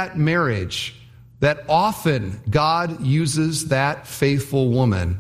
that marriage that often God uses that faithful woman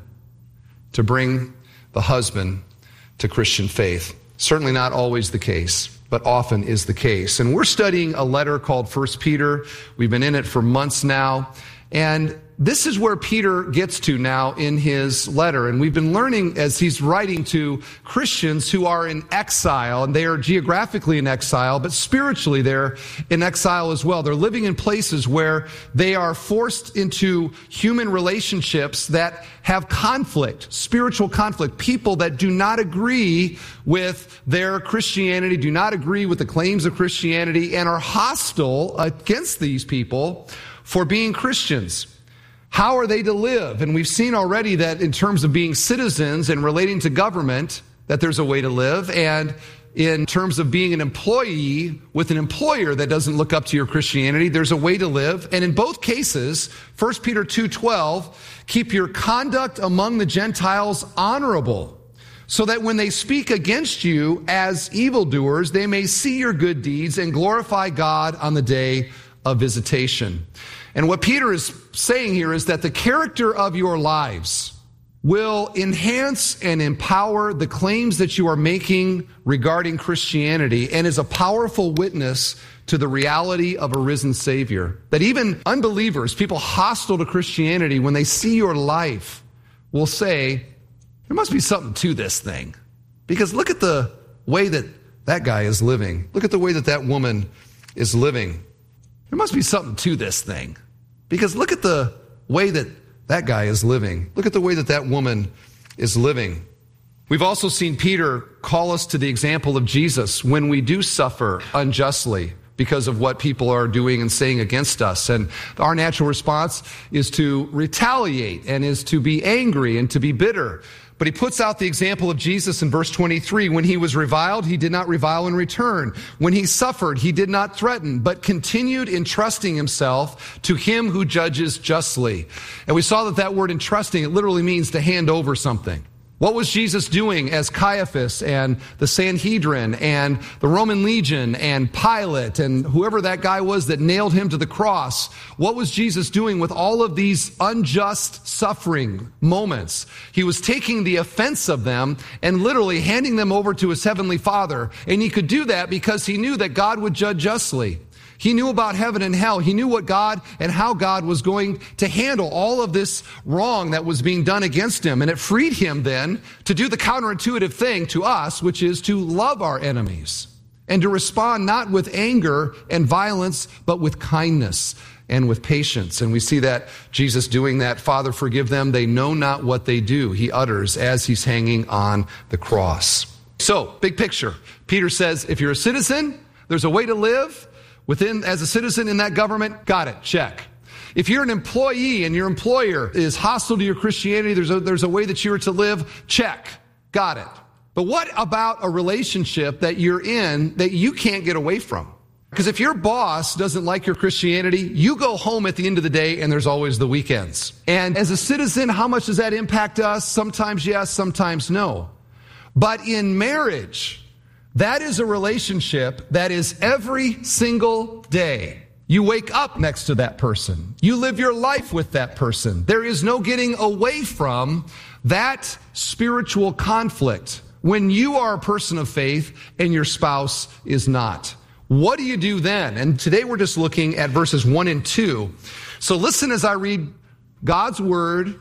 to bring the husband to Christian faith. Certainly not always the case, but often is the case. And we're studying a letter called 1 Peter. We've been in it for months now. And this is where Peter gets to now in his letter. And we've been learning as he's writing to Christians who are in exile, and they are geographically in exile, but spiritually they're in exile as well. They're living in places where they are forced into human relationships that have conflict, spiritual conflict. People that do not agree with their Christianity, do not agree with the claims of Christianity, and are hostile against these people for being Christians. How are they to live? And we've seen already that in terms of being citizens and relating to government, that there's a way to live. And in terms of being an employee with an employer that doesn't look up to your Christianity, there's a way to live. And in both cases, 1 Peter 2:12, keep your conduct among the Gentiles honorable, so that when they speak against you as evildoers, they may see your good deeds and glorify God on the day of visitation. And what Peter is saying here is that the character of your lives will enhance and empower the claims that you are making regarding Christianity, and is a powerful witness to the reality of a risen Savior. That even unbelievers, people hostile to Christianity, when they see your life, will say, there must be something to this thing. Because look at the way that that guy is living. Look at the way that that woman is living. There must be something to this thing. Because look at the way that that guy is living. Look at the way that that woman is living. We've also seen Peter call us to the example of Jesus when we do suffer unjustly because of what people are doing and saying against us. And our natural response is to retaliate and is to be angry and to be bitter. But he puts out the example of Jesus in verse 23. When he was reviled, he did not revile in return. When he suffered, he did not threaten, but continued entrusting himself to him who judges justly. And we saw that word entrusting, it literally means to hand over something. What was Jesus doing as Caiaphas and the Sanhedrin and the Roman legion and Pilate and whoever that guy was that nailed him to the cross? What was Jesus doing with all of these unjust suffering moments? He was taking the offense of them and literally handing them over to his heavenly Father. And he could do that because he knew that God would judge justly. He knew about heaven and hell. He knew what God and how God was going to handle all of this wrong that was being done against him. And it freed him then to do the counterintuitive thing to us, which is to love our enemies and to respond not with anger and violence, but with kindness and with patience. And we see that Jesus doing that. Father, forgive them. They know not what they do, he utters as he's hanging on the cross. So, big picture. Peter says, if you're a citizen, there's a way to live as a citizen in that government. Got it. Check. If you're an employee and your employer is hostile to your Christianity, there's a way that you are to live. Check. Got it. But what about a relationship that you're in that you can't get away from? Because if your boss doesn't like your Christianity, you go home at the end of the day and there's always the weekends. And as a citizen, how much does that impact us? Sometimes yes, sometimes no. But in marriage, that is a relationship that is every single day. You wake up next to that person. You live your life with that person. There is no getting away from that spiritual conflict when you are a person of faith and your spouse is not. What do you do then? And today we're just looking at verses 1 and 2. So listen as I read God's word,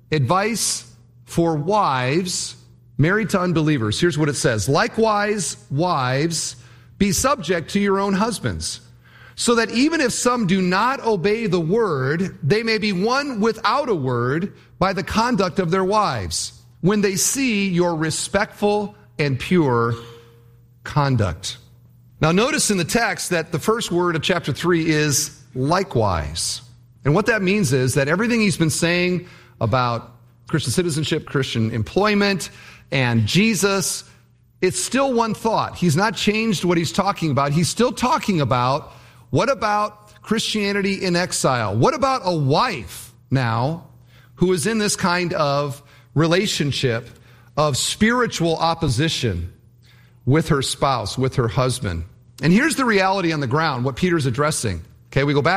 advice for wives married to unbelievers. Here's what it says. Likewise, wives, be subject to your own husbands, so that even if some do not obey the word, they may be won without a word by the conduct of their wives, when they see your respectful and pure conduct. Now notice in the text that the first word of chapter 3 is likewise. And what that means is that everything he's been saying about Christian citizenship, Christian employment, and Jesus, it's still one thought. He's not changed what he's talking about. He's still talking about, what about Christianity in exile? What about a wife now who is in this kind of relationship of spiritual opposition with her spouse, with her husband? And here's the reality on the ground, what Peter's addressing. Okay, we go back